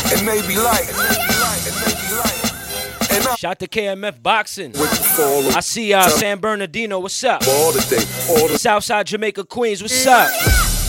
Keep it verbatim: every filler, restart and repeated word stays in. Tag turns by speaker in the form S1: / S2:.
S1: and they be like, and I
S2: Shout to K M F Boxing. I see uh, San Bernardino. What's up?
S1: all the day, all the
S2: Southside Jamaica, Queens. What's up?